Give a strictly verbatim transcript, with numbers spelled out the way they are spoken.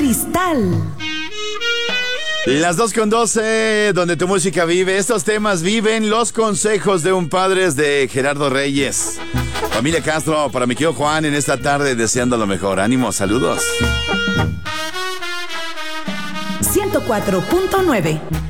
Cristal. Las dos con doce, donde tu música vive. Estos temas viven. Los consejos de un padre es de Gerardo Reyes. Familia Castro, para mi querido Juan, en esta tarde deseando lo mejor. Ánimo, saludos. ciento cuatro punto nueve